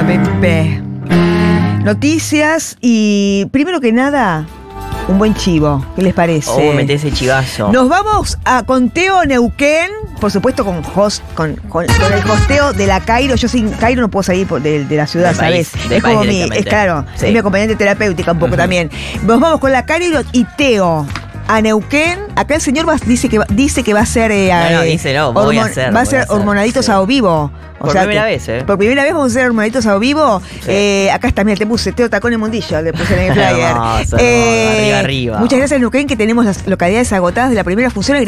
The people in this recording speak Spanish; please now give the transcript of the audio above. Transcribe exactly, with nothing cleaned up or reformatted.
Pepe. Noticias y primero que nada, un buen chivo. ¿Qué les parece? Oh, meté ese chivazo. Nos vamos a Conteo Neuquén, por supuesto con host, con, con, con el hosteo de la Cairo. Yo sin Cairo no puedo salir por- de, de la ciudad, Del ¿sabes? país, del es como país mi, es directamente. claro, Sí. es mi acompañante terapéutica un poco Ujú. también. Nos vamos con la Cairo y Teo a Neuquén. Acá el señor va- dice que va, dice que va a ser eh, No, no, eh, dice no, voy a hacer, va a voy a ser hacer, hormonaditos sí. a vivo. O Por sea primera que- vez, ¿eh? Por primera vez vamos a hacer hormonaditos a vivo. Sí. Eh, acá está, mira, te puse Teo Tacón en Mundillo, le puse en el flyer. Hermoso, hermoso, arriba, arriba. Muchas gracias, Neuquén, que tenemos las localidades agotadas de la primera función.